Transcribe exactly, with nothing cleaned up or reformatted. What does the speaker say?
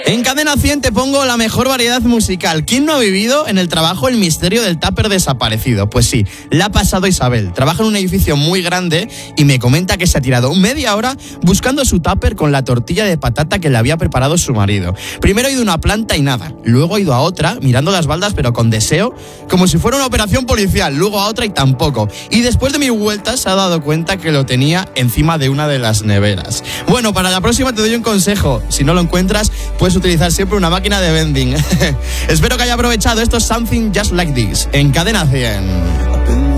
En Cadena cien te pongo la mejor variedad musical. ¿Quién no ha vivido en el trabajo el misterio del tupper desaparecido? Pues sí, le ha pasado a Isabel. Trabaja en un edificio muy grande y me comenta que se ha tirado media hora buscando su tupper con la tortilla de patata que le había preparado su marido. Primero ha ido a una planta y nada. Luego ha ido a otra, mirando las baldas pero con deseo, como si fuera una operación policial. Luego a otra y tampoco. Y después de mil vueltas se ha dado cuenta que lo tenía encima de una de las neveras. Bueno, para la próxima te doy un consejo. Si no lo encuentras, puedes utilizar siempre una máquina de vending. Espero que haya aprovechado. Esto es Something Just Like This en Cadena cien.